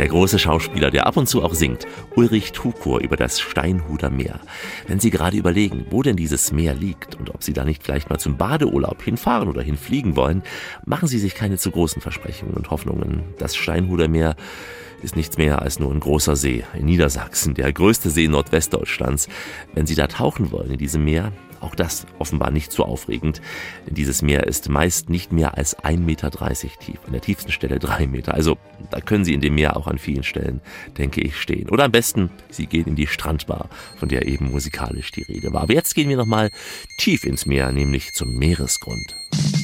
Der große Schauspieler, der ab und zu auch singt, Ulrich Tukur über das Steinhuder Meer. Wenn Sie gerade überlegen, wo denn dieses Meer liegt und ob Sie da nicht vielleicht mal zum Badeurlaub hinfahren oder hinfliegen wollen, machen Sie sich keine zu großen Versprechungen und Hoffnungen. Das Steinhuder Meer ist nichts mehr als nur ein großer See in Niedersachsen, der größte See Nordwestdeutschlands. Wenn Sie da tauchen wollen in diesem Meer, auch das offenbar nicht so aufregend, denn dieses Meer ist meist nicht mehr als 1,30 Meter tief, an der tiefsten Stelle 3 Meter. Also da können Sie in dem Meer auch an vielen Stellen, denke ich, stehen. Oder am besten, Sie gehen in die Strandbar, von der eben musikalisch die Rede war. Aber jetzt gehen wir nochmal tief ins Meer, nämlich zum Meeresgrund.